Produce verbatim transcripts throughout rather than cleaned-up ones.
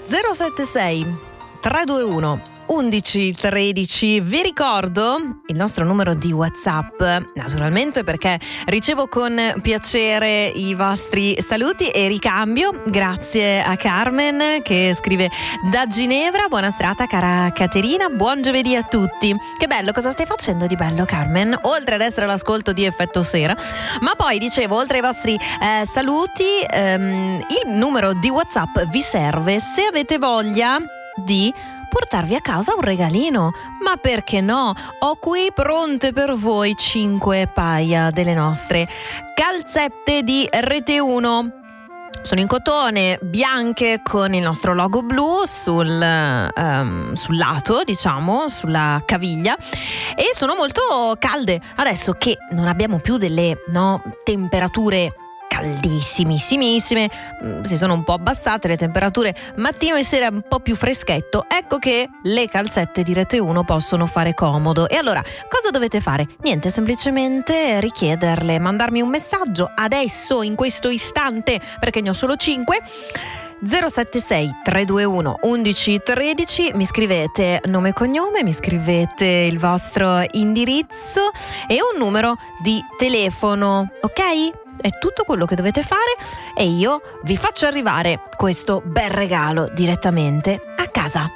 zero sette sei tre due uno undici tredici. Vi ricordo il nostro numero di WhatsApp, naturalmente, perché ricevo con piacere i vostri saluti e ricambio. Grazie a Carmen che scrive da Ginevra: buona serata cara Caterina, buon giovedì a tutti. Che bello, cosa stai facendo di bello, Carmen? Oltre ad essere l'ascolto di Effetto Sera, ma poi dicevo, oltre ai vostri eh, saluti, ehm, il numero di WhatsApp vi serve se avete voglia di portarvi a casa un regalino. Ma perché no? Ho qui pronte per voi cinque paia delle nostre calzette di Rete uno. Sono in cotone, bianche con il nostro logo blu sul, um, sul lato, diciamo, sulla caviglia, e sono molto calde. Adesso che non abbiamo più delle no, temperature caldissimissimissime, si sono un po' abbassate le temperature, mattino e sera un po' più freschetto, ecco che le calzette di Rete uno possono fare comodo. E allora cosa dovete fare? Niente, semplicemente richiederle, mandarmi un messaggio adesso, in questo istante, perché ne ho solo cinque. zero sette sei tre due uno undici tredici, mi scrivete nome e cognome, mi scrivete il vostro indirizzo e un numero di telefono, ok? È tutto quello che dovete fare e io vi faccio arrivare questo bel regalo direttamente a casa.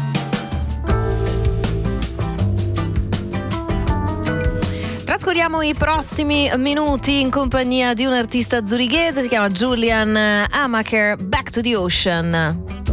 Trascorriamo i prossimi minuti in compagnia di un artista zurighese, si chiama Julian Amaker, Back to the Ocean.